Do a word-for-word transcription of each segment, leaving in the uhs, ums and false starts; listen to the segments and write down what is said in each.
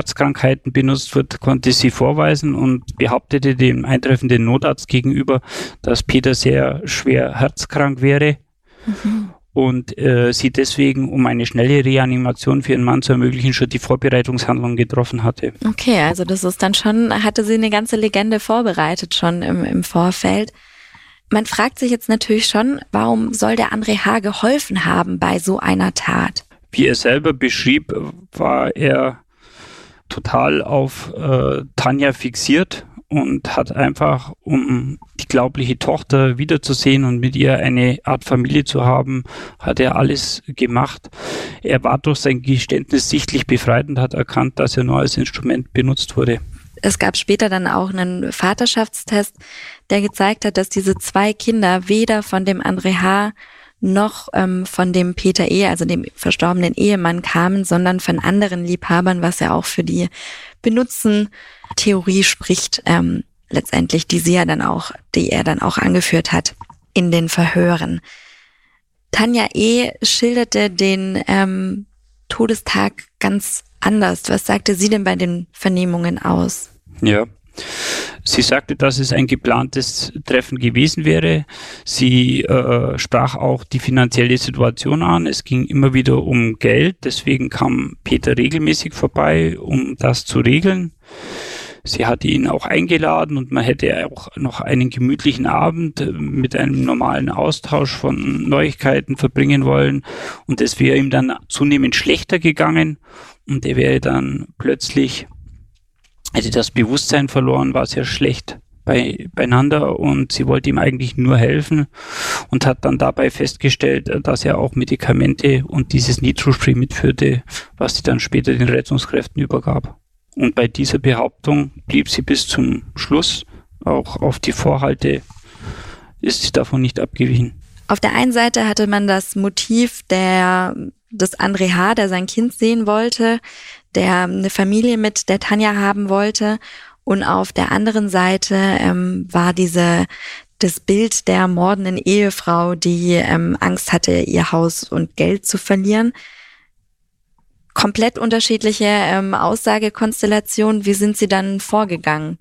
Herzkrankheiten benutzt wird, konnte sie vorweisen und behauptete dem eintreffenden Notarzt gegenüber, dass Peter sehr schwer herzkrank wäre. Mhm. Und äh, sie deswegen, um eine schnelle Reanimation für ihren Mann zu ermöglichen, schon die Vorbereitungshandlung getroffen hatte. Okay, also das ist dann schon, hatte sie eine ganze Legende vorbereitet schon im, im Vorfeld. Man fragt sich jetzt natürlich schon, warum soll der André H. geholfen haben bei so einer Tat? Wie er selber beschrieb, war er total auf äh, Tanja fixiert und hat einfach, um die glaubliche Tochter wiederzusehen und mit ihr eine Art Familie zu haben, hat er alles gemacht. Er war durch sein Geständnis sichtlich befreit und hat erkannt, dass er nur als Instrument benutzt wurde. Es gab später dann auch einen Vaterschaftstest, der gezeigt hat, dass diese zwei Kinder weder von dem André H. noch ähm, von dem Peter E., also dem verstorbenen Ehemann, kamen, sondern von anderen Liebhabern, was ja auch für die Benutzen-Theorie spricht, ähm, letztendlich, die sie ja dann auch, die er dann auch angeführt hat in den Verhören. Tanja E. schilderte den ähm, Todestag ganz anders. Was sagte sie denn bei den Vernehmungen aus? Ja. Sie sagte, dass es ein geplantes Treffen gewesen wäre. Sie äh, sprach auch die finanzielle Situation an. Es ging immer wieder um Geld. Deswegen kam Peter regelmäßig vorbei, um das zu regeln. Sie hatte ihn auch eingeladen und man hätte auch noch einen gemütlichen Abend mit einem normalen Austausch von Neuigkeiten verbringen wollen. Und es wäre ihm dann zunehmend schlechter gegangen und er wäre dann plötzlich, hätte das Bewusstsein verloren, war sehr schlecht bei, beieinander und sie wollte ihm eigentlich nur helfen und hat dann dabei festgestellt, dass er auch Medikamente und dieses Nitrospray mitführte, was sie dann später den Rettungskräften übergab. Und bei dieser Behauptung blieb sie bis zum Schluss, auch auf die Vorhalte ist sie davon nicht abgewichen. Auf der einen Seite hatte man das Motiv der, des André H., der sein Kind sehen wollte, der eine Familie mit der Tanja haben wollte. Und auf der anderen Seite ähm, war diese das Bild der mordenden Ehefrau, die ähm, Angst hatte, ihr Haus und Geld zu verlieren. Komplett unterschiedliche ähm, Aussagekonstellationen. Wie sind Sie dann vorgegangen?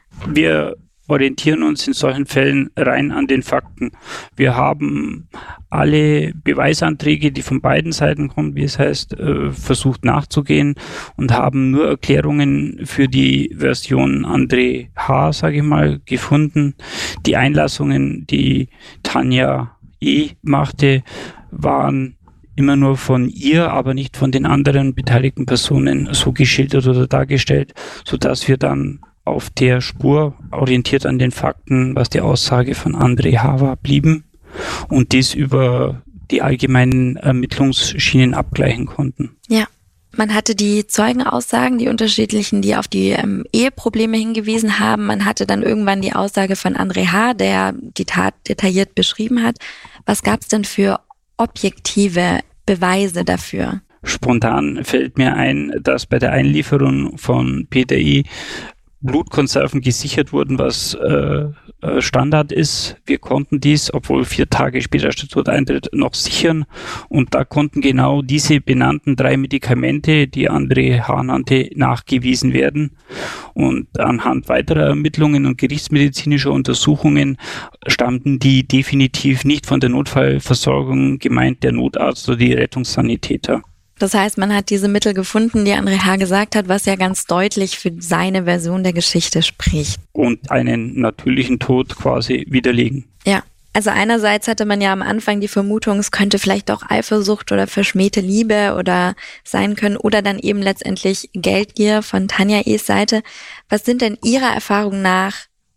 Wir orientieren uns in solchen Fällen rein an den Fakten. Wir haben alle Beweisanträge, die von beiden Seiten kommen, wie es heißt, äh, versucht nachzugehen und haben nur Erklärungen für die Version André H., sage ich mal, gefunden. Die Einlassungen, die Tanja E. machte, waren immer nur von ihr, aber nicht von den anderen beteiligten Personen so geschildert oder dargestellt, sodass wir dann auf der Spur, orientiert an den Fakten, was die Aussage von André H. war, blieben und dies über die allgemeinen Ermittlungsschienen abgleichen konnten. Ja, man hatte die Zeugenaussagen, die unterschiedlichen, die auf die ähm, Eheprobleme hingewiesen haben. Man hatte dann irgendwann die Aussage von André H., der die Tat detailliert beschrieben hat. Was gab es denn für objektive Beweise dafür? Spontan fällt mir ein, dass bei der Einlieferung von Peter E. Blutkonserven gesichert wurden, was äh, Standard ist. Wir konnten dies, obwohl vier Tage später der Todeintritt, noch sichern. Und da konnten genau diese benannten drei Medikamente, die André H. nannte, nachgewiesen werden. Und anhand weiterer Ermittlungen und gerichtsmedizinischer Untersuchungen stammten die definitiv nicht von der Notfallversorgung, gemeint der Notarzt oder die Rettungssanitäter. Das heißt, man hat diese Mittel gefunden, die André H. gesagt hat, was ja ganz deutlich für seine Version der Geschichte spricht. Und einen natürlichen Tod quasi widerlegen. Ja, also einerseits hatte man ja am Anfang die Vermutung, es könnte vielleicht auch Eifersucht oder verschmähte Liebe oder sein können oder dann eben letztendlich Geldgier von Tanja E.s Seite. Was sind denn Ihrer Erfahrung nach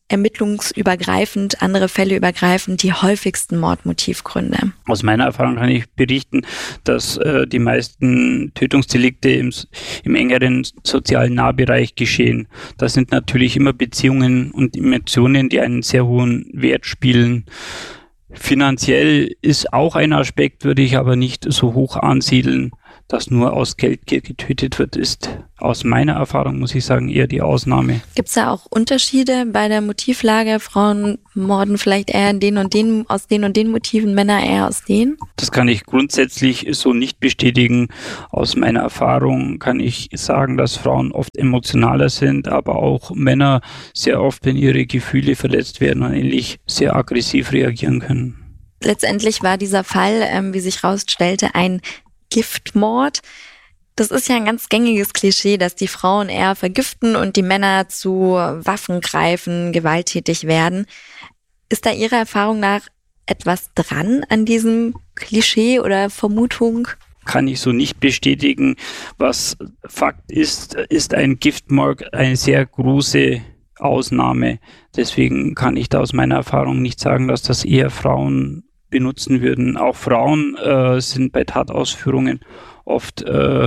ermittlungsübergreifend, andere Fälle übergreifend, die häufigsten Mordmotivgründe? Aus meiner Erfahrung kann ich berichten, dass äh, die meisten Tötungsdelikte im, im engeren sozialen Nahbereich geschehen. Das sind natürlich immer Beziehungen und Emotionen, die einen sehr hohen Wert spielen. Finanziell ist auch ein Aspekt, würde ich aber nicht so hoch ansiedeln. dass nur aus Geldgier getötet wird, ist aus meiner Erfahrung, muss ich sagen, eher die Ausnahme. Gibt es da auch Unterschiede bei der Motivlage? Frauen morden vielleicht eher in den und den, aus den und den Motiven, Männer eher aus denen? Das kann ich grundsätzlich so nicht bestätigen. Aus meiner Erfahrung kann ich sagen, dass Frauen oft emotionaler sind, aber auch Männer sehr oft, wenn ihre Gefühle verletzt werden und ähnlich, sehr aggressiv reagieren können. Letztendlich war dieser Fall, ähm, wie sich herausstellte, ein Giftmord. Das ist ja ein ganz gängiges Klischee, dass die Frauen eher vergiften und die Männer zu Waffen greifen, gewalttätig werden. Ist da Ihrer Erfahrung nach etwas dran an diesem Klischee oder Vermutung? Kann ich so nicht bestätigen. Was Fakt ist, ist ein Giftmord eine sehr große Ausnahme. Deswegen kann ich da aus meiner Erfahrung nicht sagen, dass das eher Frauen benutzen würden. Auch Frauen äh, sind bei Tatausführungen oft äh,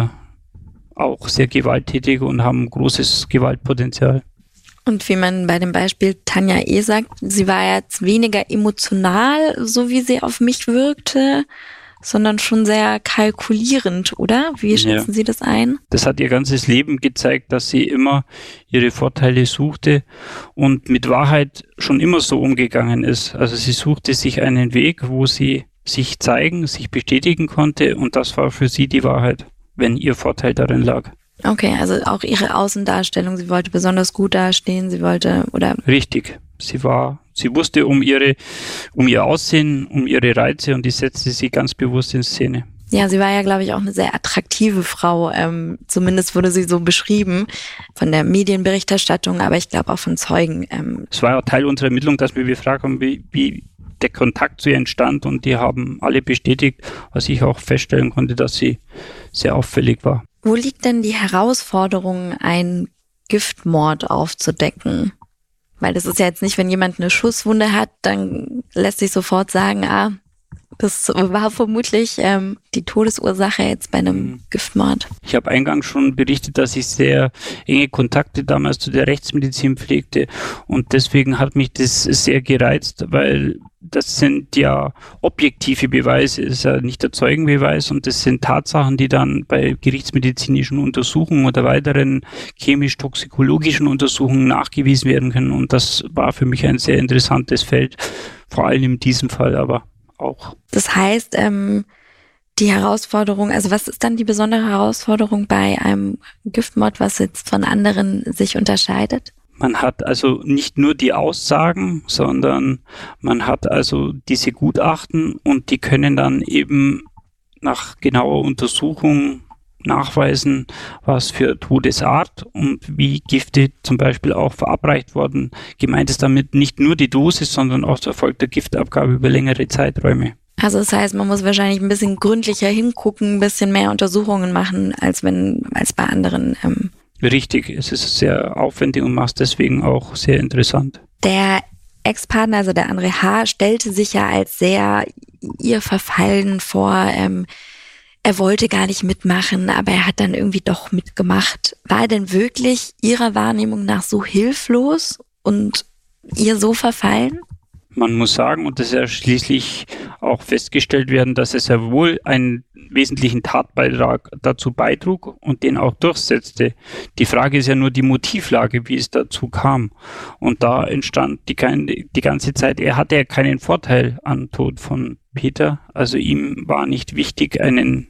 auch sehr gewalttätig und haben großes Gewaltpotenzial. Und wie man bei dem Beispiel Tanja E. sagt, sie war jetzt weniger emotional, so wie sie auf mich wirkte, sondern schon sehr kalkulierend, oder? Wie schätzen ja. Sie das ein? Das hat ihr ganzes Leben gezeigt, dass sie immer ihre Vorteile suchte und mit Wahrheit schon immer so umgegangen ist. Also sie suchte sich einen Weg, wo sie sich zeigen, sich bestätigen konnte und das war für sie die Wahrheit, wenn ihr Vorteil darin lag. Okay, also auch ihre Außendarstellung, sie wollte besonders gut dastehen, sie wollte, oder? Richtig. Sie war, sie wusste um ihre, um ihr Aussehen, um ihre Reize und die setzte sie ganz bewusst in Szene. Ja, sie war ja, glaube ich, auch eine sehr attraktive Frau. Ähm, zumindest wurde sie so beschrieben von der Medienberichterstattung, aber ich glaube auch von Zeugen. Ähm. Es war ja Teil unserer Ermittlung, dass wir gefragt haben, wie, wie der Kontakt zu ihr entstand und die haben alle bestätigt, was ich auch feststellen konnte, dass sie sehr auffällig war. Wo liegt denn die Herausforderung, einen Giftmord aufzudecken? Weil das ist ja jetzt nicht, wenn jemand eine Schusswunde hat, dann lässt sich sofort sagen, ah, das war vermutlich ähm, die Todesursache jetzt bei einem mhm. Giftmord. Ich habe eingangs schon berichtet, dass ich sehr enge Kontakte damals zu der Rechtsmedizin pflegte und deswegen hat mich das sehr gereizt, weil das sind ja objektive Beweise, es ist ja nicht der Zeugenbeweis und das sind Tatsachen, die dann bei gerichtsmedizinischen Untersuchungen oder weiteren chemisch-toxikologischen Untersuchungen nachgewiesen werden können und das war für mich ein sehr interessantes Feld, vor allem in diesem Fall aber auch. Das heißt, ähm, die Herausforderung, also was ist dann die besondere Herausforderung bei einem Giftmord, was jetzt von anderen sich unterscheidet? Man hat also nicht nur die Aussagen, sondern man hat also diese Gutachten und die können dann eben nach genauer Untersuchung nachweisen, was für Todesart und wie Gifte zum Beispiel auch verabreicht wurden. Gemeint ist damit nicht nur die Dosis, sondern auch der Erfolg der Giftabgabe über längere Zeiträume. Also das heißt, man muss wahrscheinlich ein bisschen gründlicher hingucken, ein bisschen mehr Untersuchungen machen, als wenn als bei anderen. Ähm Richtig, es ist sehr aufwendig und macht deswegen auch sehr interessant. Der Ex-Partner, also der André H., stellte sich ja als sehr ihr verfallen vor. Ähm, er wollte gar nicht mitmachen, aber er hat dann irgendwie doch mitgemacht. War er denn wirklich Ihrer Wahrnehmung nach so hilflos und ihr so verfallen? Man muss sagen, und das ist ja schließlich auch festgestellt werden, dass es ja wohl einen wesentlichen Tatbeitrag dazu beitrug und den auch durchsetzte. Die Frage ist ja nur die Motivlage, wie es dazu kam. Und da entstand die, die ganze Zeit, er hatte ja keinen Vorteil am Tod von Peter. Also ihm war nicht wichtig, einen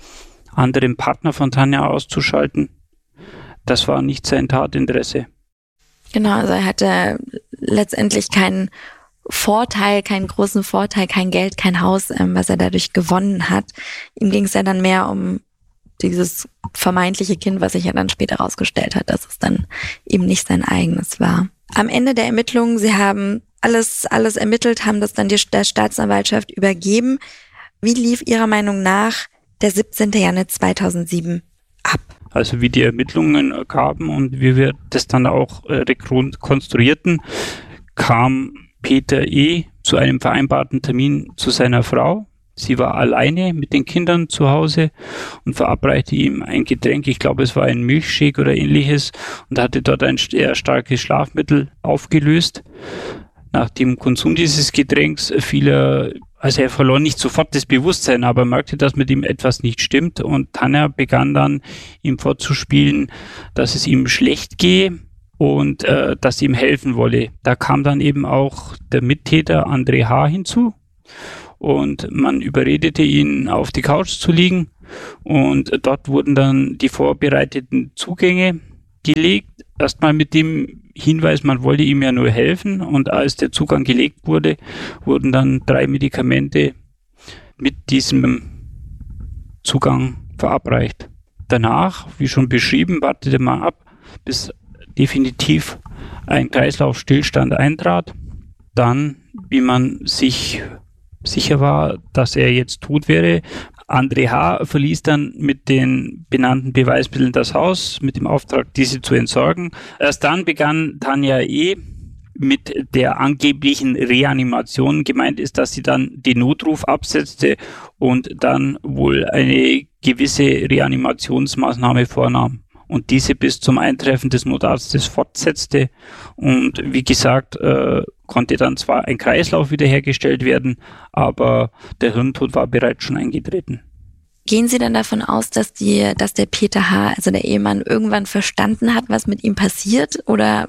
anderen Partner von Tanja auszuschalten. Das war nicht sein Tatinteresse. Genau, also er hatte letztendlich keinen Vorteil, keinen großen Vorteil, kein Geld, kein Haus, ähm, was er dadurch gewonnen hat. Ihm ging es ja dann mehr um dieses vermeintliche Kind, was sich ja dann später herausgestellt hat, dass es dann eben nicht sein eigenes war. Am Ende der Ermittlungen, Sie haben alles, alles ermittelt, haben das dann die, der Staatsanwaltschaft übergeben. Wie lief Ihrer Meinung nach der siebzehnten Januar zweitausendsieben ab? Also wie die Ermittlungen gaben und wie wir das dann auch äh, rekonstruierten, kam Peter E. zu einem vereinbarten Termin zu seiner Frau. Sie war alleine mit den Kindern zu Hause und verabreichte ihm ein Getränk, ich glaube es war ein Milchshake oder ähnliches und hatte dort ein eher starkes Schlafmittel aufgelöst. Nach dem Konsum dieses Getränks fiel er also er verlor nicht sofort das Bewusstsein, aber er merkte, dass mit ihm etwas nicht stimmt und Tanja begann dann ihm vorzuspielen, dass es ihm schlecht gehe und äh, dass sie ihm helfen wolle. Da kam dann eben auch der Mittäter André H. hinzu und man überredete ihn, auf die Couch zu liegen und dort wurden dann die vorbereiteten Zugänge gelegt. Erstmal mit dem Hinweis, man wollte ihm ja nur helfen und als der Zugang gelegt wurde, wurden dann drei Medikamente mit diesem Zugang verabreicht. Danach, wie schon beschrieben, wartete man ab, bis definitiv ein Kreislaufstillstand eintrat. Dann, wie man sich sicher war, dass er jetzt tot wäre, André H. verließ dann mit den benannten Beweismitteln das Haus, mit dem Auftrag, diese zu entsorgen. Erst dann begann Tanja E. mit der angeblichen Reanimation. Gemeint ist, dass sie dann den Notruf absetzte und dann wohl eine gewisse Reanimationsmaßnahme vornahm und diese bis zum Eintreffen des Notarztes fortsetzte. Und wie gesagt, äh, konnte dann zwar ein Kreislauf wiederhergestellt werden, aber der Hirntod war bereits schon eingetreten. Gehen Sie dann davon aus, dass die, dass der Peter H., also der Ehemann, irgendwann verstanden hat, was mit ihm passiert, oder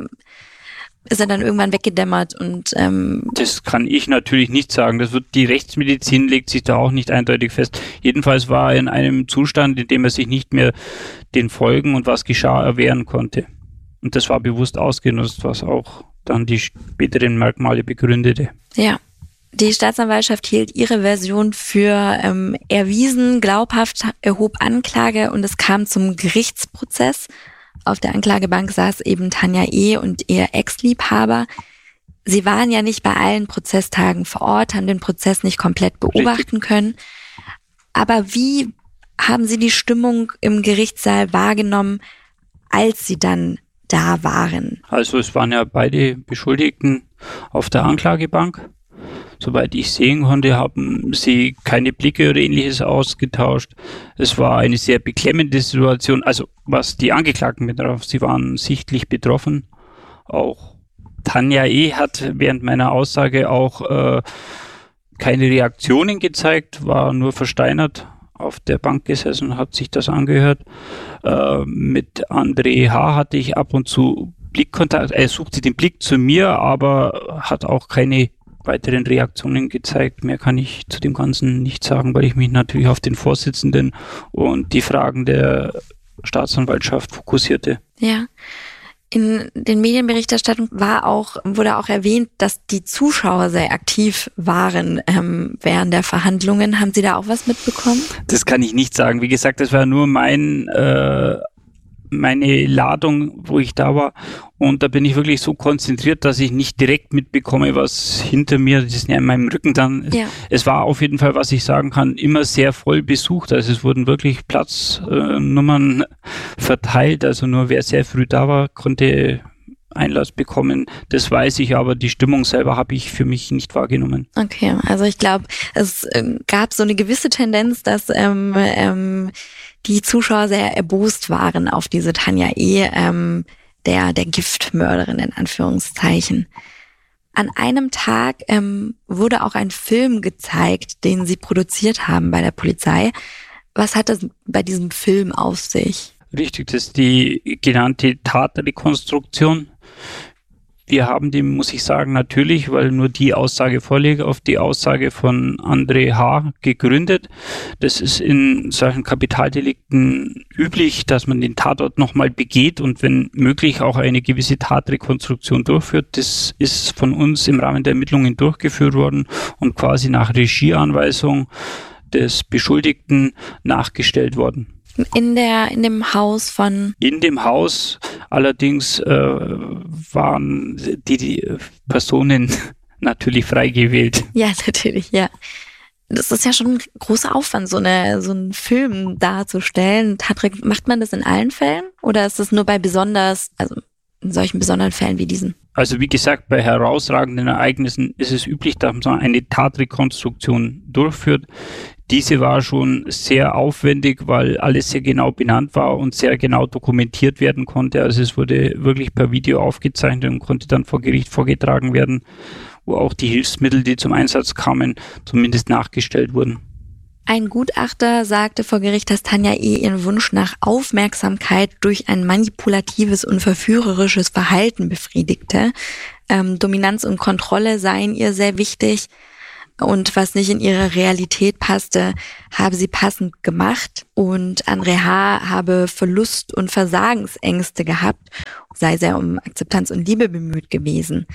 ist er dann irgendwann weggedämmert und ähm das kann ich natürlich nicht sagen. Das wird die Rechtsmedizin legt sich da auch nicht eindeutig fest. Jedenfalls war er in einem Zustand, in dem er sich nicht mehr den Folgen und was geschah erwehren konnte. Und das war bewusst ausgenutzt, was auch dann die späteren Merkmale begründete. Ja, die Staatsanwaltschaft hielt ihre Version für ähm, erwiesen, glaubhaft, erhob Anklage und es kam zum Gerichtsprozess. Auf der Anklagebank saß eben Tanja E. und ihr Ex-Liebhaber. Sie waren ja nicht bei allen Prozesstagen vor Ort, haben den Prozess nicht komplett beobachten können. Aber wie haben Sie die Stimmung im Gerichtssaal wahrgenommen, als Sie dann da waren? Also es waren ja beide Beschuldigten auf der Anklagebank. Soweit ich sehen konnte, haben sie keine Blicke oder ähnliches ausgetauscht. Es war eine sehr beklemmende Situation, also was die Angeklagten betraf, sie waren sichtlich betroffen. Auch Tanja E. hat während meiner Aussage auch äh, keine Reaktionen gezeigt, war nur versteinert auf der Bank gesessen und hat sich das angehört. Äh, mit André H. hatte ich ab und zu Blickkontakt, er suchte den Blick zu mir, aber hat auch keine weiteren Reaktionen gezeigt. Mehr kann ich zu dem Ganzen nicht sagen, weil ich mich natürlich auf den Vorsitzenden und die Fragen der Staatsanwaltschaft fokussierte. Ja. In den Medienberichterstattungen war auch, wurde auch erwähnt, dass die Zuschauer sehr aktiv waren ähm, während der Verhandlungen. Haben Sie da auch was mitbekommen? Das kann ich nicht sagen. Wie gesagt, das war nur mein äh, meine Ladung, wo ich da war, und da bin ich wirklich so konzentriert, dass ich nicht direkt mitbekomme, was hinter mir, das ist ja in meinem Rücken dann, ja. Es war auf jeden Fall, was ich sagen kann, immer sehr voll besucht, also es wurden wirklich Platznummern äh, verteilt, also nur wer sehr früh da war, konnte Einlass bekommen, das weiß ich, aber die Stimmung selber habe ich für mich nicht wahrgenommen. Okay, also ich glaube, es äh, gab so eine gewisse Tendenz, dass ähm, ähm, die Zuschauer sehr erbost waren auf diese Tanja E., ähm, der, der Giftmörderin in Anführungszeichen. An einem Tag ähm, wurde auch ein Film gezeigt, den Sie produziert haben bei der Polizei. Was hat das bei diesem Film auf sich? Richtig, das ist die genannte Tatrekonstruktion. Wir haben die, muss ich sagen, natürlich, weil nur die Aussage vorliegt, auf die Aussage von André H. gegründet. Das ist in solchen Kapitaldelikten üblich, dass man den Tatort nochmal begeht und wenn möglich auch eine gewisse Tatrekonstruktion durchführt. Das ist von uns im Rahmen der Ermittlungen durchgeführt worden und quasi nach Regieanweisung des Beschuldigten nachgestellt worden. In der, in dem Haus von? In dem Haus allerdings äh, waren die, die Personen natürlich frei gewählt. Ja, natürlich, ja. Das ist ja schon ein großer Aufwand, so eine, so einen Film darzustellen. Macht man das in allen Fällen? Oder ist das nur bei besonders, also in solchen besonderen Fällen wie diesen? Also wie gesagt, bei herausragenden Ereignissen ist es üblich, dass man eine Tatrekonstruktion durchführt. Diese war schon sehr aufwendig, weil alles sehr genau benannt war und sehr genau dokumentiert werden konnte. Also es wurde wirklich per Video aufgezeichnet und konnte dann vor Gericht vorgetragen werden. wo auch die Hilfsmittel, die zum Einsatz kamen, zumindest nachgestellt wurden. Ein Gutachter sagte vor Gericht, dass Tanja E. ihren Wunsch nach Aufmerksamkeit durch ein manipulatives und verführerisches Verhalten befriedigte. Ähm, Dominanz und Kontrolle seien ihr sehr wichtig und was nicht in ihre Realität passte, habe sie passend gemacht. Und André H. habe Verlust- und Versagensängste gehabt, sei sehr um Akzeptanz und Liebe bemüht gewesen.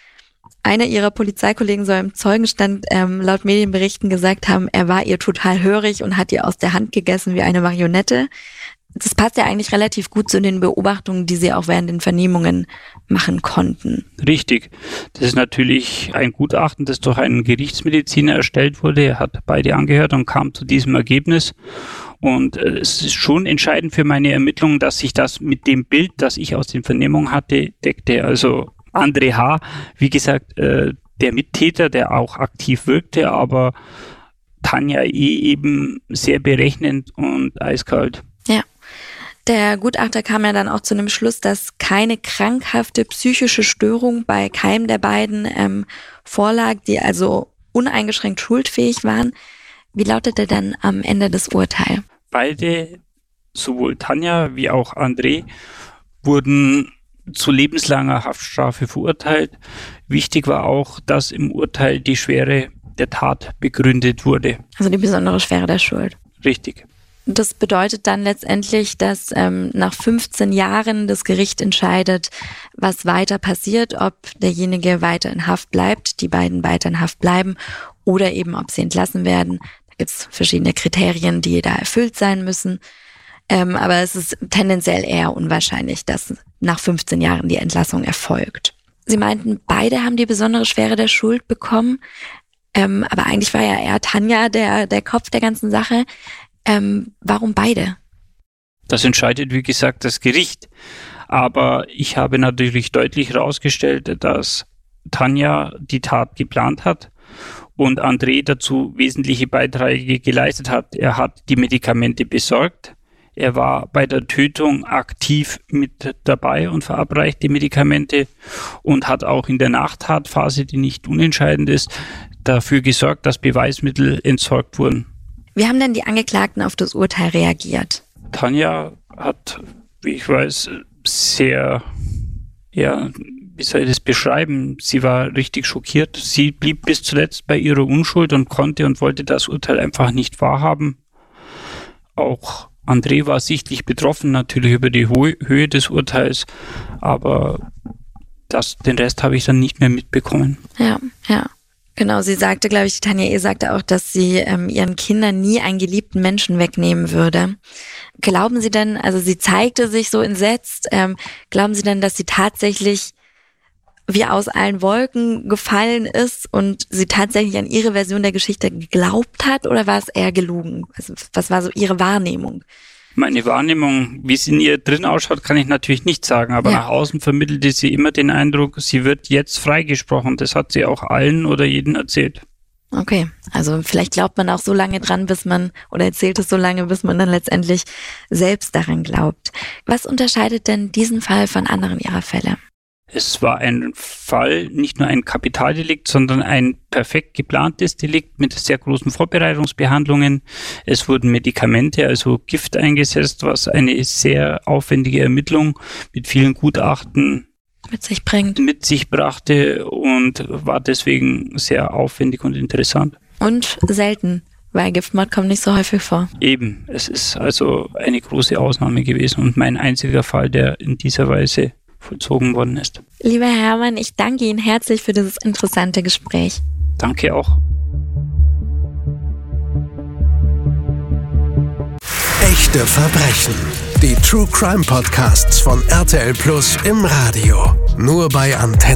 Einer ihrer Polizeikollegen soll im Zeugenstand ähm, laut Medienberichten gesagt haben, er war ihr total hörig und hat ihr aus der Hand gegessen wie eine Marionette. Das passt ja eigentlich relativ gut zu den Beobachtungen, die sie auch während den Vernehmungen machen konnten. Richtig. Das ist natürlich ein Gutachten, das durch einen Gerichtsmediziner erstellt wurde. Er hat beide angehört und kam zu diesem Ergebnis. Und äh, es ist schon entscheidend für meine Ermittlungen, dass sich das mit dem Bild, das ich aus den Vernehmungen hatte, deckte. Also André H., wie gesagt, äh, der Mittäter, der auch aktiv wirkte, aber Tanja E. eben sehr berechnend und eiskalt. Ja. Der Gutachter kam ja dann auch zu dem Schluss, dass keine krankhafte psychische Störung bei keinem der beiden ähm, vorlag, die also uneingeschränkt schuldfähig waren. Wie lautete dann am Ende das Urteil? Beide, sowohl Tanja wie auch André, wurden zu lebenslanger Haftstrafe verurteilt. Wichtig war auch, dass im Urteil die Schwere der Tat begründet wurde. Also die besondere Schwere der Schuld. Richtig. Das bedeutet dann letztendlich, dass ähm, nach fünfzehn Jahren das Gericht entscheidet, was weiter passiert, ob derjenige weiter in Haft bleibt, die beiden weiter in Haft bleiben oder eben, ob sie entlassen werden. Da gibt es verschiedene Kriterien, die da erfüllt sein müssen. Ähm, aber es ist tendenziell eher unwahrscheinlich, dass nach fünfzehn Jahren die Entlassung erfolgt. Sie meinten, beide haben die besondere Schwere der Schuld bekommen. Ähm, aber eigentlich war ja eher Tanja der, der Kopf der ganzen Sache. Ähm, warum beide? Das entscheidet, wie gesagt, das Gericht. Aber ich habe natürlich deutlich herausgestellt, dass Tanja die Tat geplant hat und André dazu wesentliche Beiträge geleistet hat. Er hat die Medikamente besorgt. Er war bei der Tötung aktiv mit dabei und verabreicht die Medikamente und hat auch in der Nachtatphase, die nicht unentscheidend ist, dafür gesorgt, dass Beweismittel entsorgt wurden. Wie haben denn die Angeklagten auf das Urteil reagiert? Tanja hat, wie ich weiß, sehr, ja, wie soll ich das beschreiben? Sie war richtig schockiert. Sie blieb bis zuletzt bei ihrer Unschuld und konnte und wollte das Urteil einfach nicht wahrhaben. Auch André war sichtlich betroffen, natürlich über die Ho- Höhe des Urteils, aber das, den Rest habe ich dann nicht mehr mitbekommen. Ja, ja. Genau, sie sagte, glaube ich, Tanja E. sagte auch, dass sie ähm, ihren Kindern nie einen geliebten Menschen wegnehmen würde. Glauben Sie denn, also sie zeigte sich so entsetzt, ähm, glauben Sie denn, dass sie tatsächlich wie aus allen Wolken gefallen ist und sie tatsächlich an ihre Version der Geschichte geglaubt hat, oder war es eher gelogen? Also, was war so Ihre Wahrnehmung? Meine Wahrnehmung, wie es in ihr drin ausschaut, kann ich natürlich nicht sagen, aber ja. Nach außen vermittelte sie immer den Eindruck, sie wird jetzt freigesprochen. Das hat sie auch allen oder jedem erzählt. Okay, also vielleicht glaubt man auch so lange dran, bis man, oder erzählt es so lange, bis man dann letztendlich selbst daran glaubt. Was unterscheidet denn diesen Fall von anderen Ihrer Fälle? Es war ein Fall, nicht nur ein Kapitaldelikt, sondern ein perfekt geplantes Delikt mit sehr großen Vorbereitungsbehandlungen. Es wurden Medikamente, also Gift eingesetzt, was eine sehr aufwendige Ermittlung mit vielen Gutachten mit sich bringt. mit sich brachte und war deswegen sehr aufwendig und interessant. Und selten, weil Giftmord kommt nicht so häufig vor. Eben, es ist also eine große Ausnahme gewesen und mein einziger Fall, der in dieser Weise vollzogen worden ist. Lieber Hermann, ich danke Ihnen herzlich für dieses interessante Gespräch. Danke auch. Echte Verbrechen. Die True Crime Podcasts von R T L Plus im Radio. Nur bei Antenne.